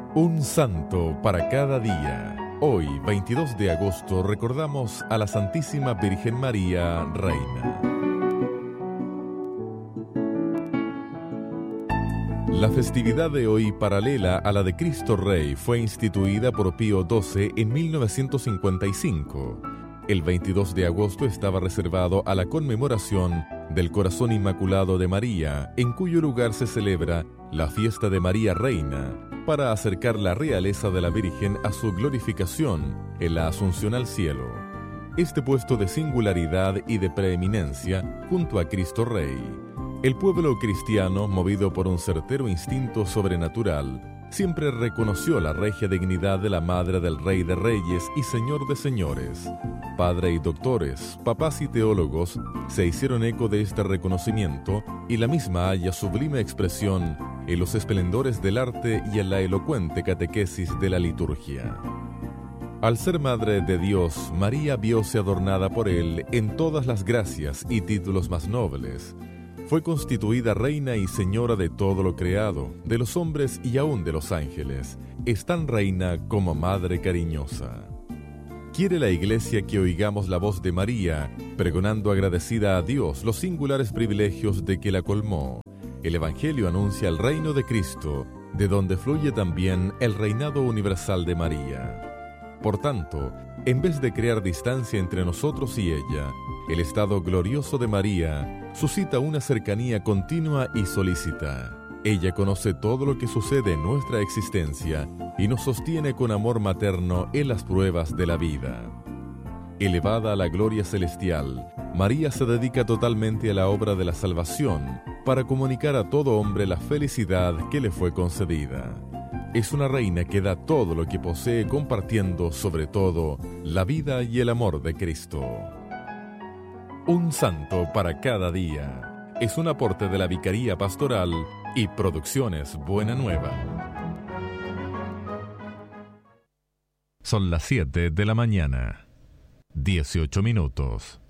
Un santo para cada día. Hoy, 22 de agosto, recordamos a la Santísima Virgen María, Reina. La festividad de hoy, paralela a la de Cristo Rey, fue instituida por Pío XII en 1955. El 22 de agosto estaba reservado a la conmemoración del Corazón Inmaculado de María, en cuyo lugar se celebra la fiesta de María Reina, para acercar la realeza de la Virgen a su glorificación en la Asunción al cielo. Este puesto de singularidad y de preeminencia junto a Cristo Rey. El pueblo cristiano, movido por un certero instinto sobrenatural, siempre reconoció la regia dignidad de la Madre del Rey de Reyes y Señor de Señores. Padre y doctores, papás y teólogos se hicieron eco de este reconocimiento y la misma halla sublime expresión en los esplendores del arte y en la elocuente catequesis de la liturgia. Al ser Madre de Dios, María vióse adornada por Él en todas las gracias y títulos más nobles. Fue constituida reina y señora de todo lo creado, de los hombres y aún de los ángeles. Es tan reina como madre cariñosa. Quiere la Iglesia que oigamos la voz de María, pregonando agradecida a Dios los singulares privilegios de que la colmó. El Evangelio anuncia el reino de Cristo, de donde fluye también el reinado universal de María. Por tanto, en vez de crear distancia entre nosotros y ella, el estado glorioso de María suscita una cercanía continua y solícita. Ella conoce todo lo que sucede en nuestra existencia y nos sostiene con amor materno en las pruebas de la vida. Elevada a la gloria celestial, María se dedica totalmente a la obra de la salvación para comunicar a todo hombre la felicidad que le fue concedida. Es una reina que da todo lo que posee compartiendo, sobre todo, la vida y el amor de Cristo. Un santo para cada día. Es un aporte de la Vicaría Pastoral y Producciones Buena Nueva. Son las 7 de la mañana, 18 minutos.